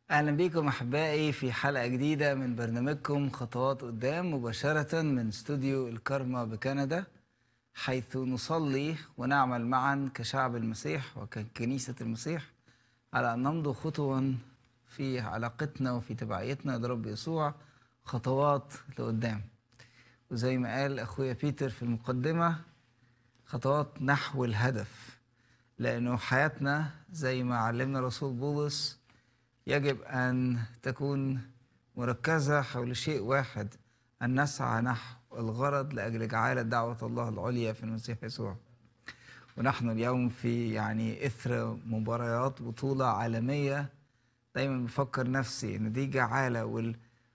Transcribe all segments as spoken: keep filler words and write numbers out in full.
أهلا بكم أحبائي في حلقة جديدة من برنامجكم خطوات قدام، مباشرة من استوديو الكارما بكندا، حيث نصلي ونعمل معا كشعب المسيح وككنيسة المسيح على أن نمضي خطوا في علاقتنا وفي تبعيتنا لرب يسوع، خطوات لقدام. وزي ما قال أخويا بيتر في المقدمة، خطوات نحو الهدف، لأنه حياتنا زي ما علمنا رسول بولس يجب أن تكون مركزة حول شيء واحد، أن نسعى نحو الغرض لأجل جعالة دعوة الله العليا في المسيح يسوع. ونحن اليوم في يعني إثر مباريات بطولة عالمية، دايما بفكر نفسي إن دي جعالة وال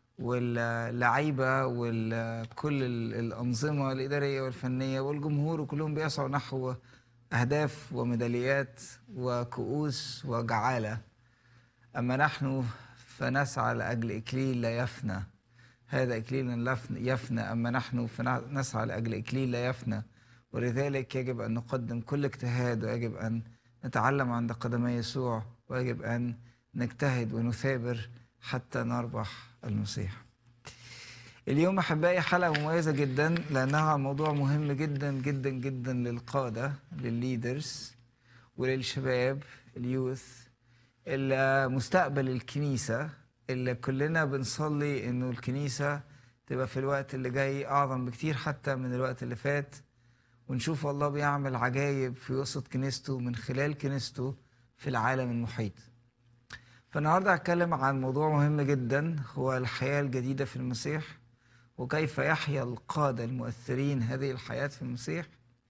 واللعيبة وكل الأنظمة الإدارية والفنية والجمهور وكلهم بيسعوا نحو أهداف وميداليات وكؤوس وجعالة، أما نحن فنسعى لأجل إكليل لا يفنى. هذا إكليل يفنى، أما نحن فنسعى لأجل إكليل لا يفنى، ولذلك يجب أن نقدم كل اجتهاد، ويجب أن نتعلم عند قدمي يسوع، ويجب أن نجتهد ونثابر حتى نربح المسيح. اليوم أحبائي حلقة مميزة جدا، لأنها موضوع مهم جدا جدا جدا للقادة، للليدرز وللشباب اليوث، اللي مستقبل الكنيسة، اللي كلنا بنصلي إنه الكنيسة تبقى في الوقت اللي جاي أعظم بكتير حتى من الوقت اللي فات، ونشوف الله بيعمل عجائب في وسط كنيسته من خلال كنيسته في العالم المحيط. فالنهاردة هتكلم عن موضوع مهم جدا، هو الحياة الجديدة في المسيح، وكيف يحيا القادة المؤثرين هذه الحياة في المسيح.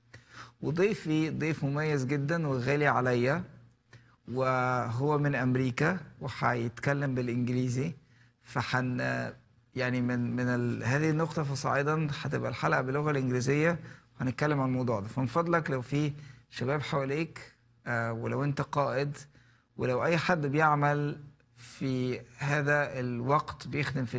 وضيفي ضيف مميز جدا وغالي عليا، وهو من أمريكا وحيتكلم بالإنجليزي، فحن يعني من من ال... هذه النقطة فصاعدا هتبقى الحلقة باللغة الإنجليزية، وهنتكلم عن الموضوع ده. فمن فضلك لو في شباب حواليك، آه ولو أنت قائد، ولو أي حد بيعمل في هذا الوقت بيخدم في